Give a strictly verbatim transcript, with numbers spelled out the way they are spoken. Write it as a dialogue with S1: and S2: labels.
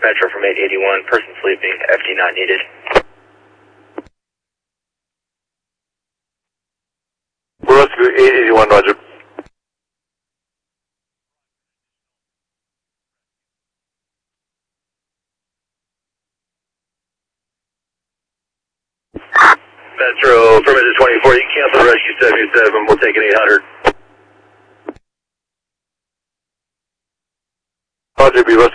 S1: Metro from eight eighty-one, person sleeping, F D not needed.
S2: Rescue eight eighty-one, roger.
S1: Metro, permitted twenty-four, you can cancel rescue seventy-seven, we'll take an eight hundred.
S2: Roger, be rescue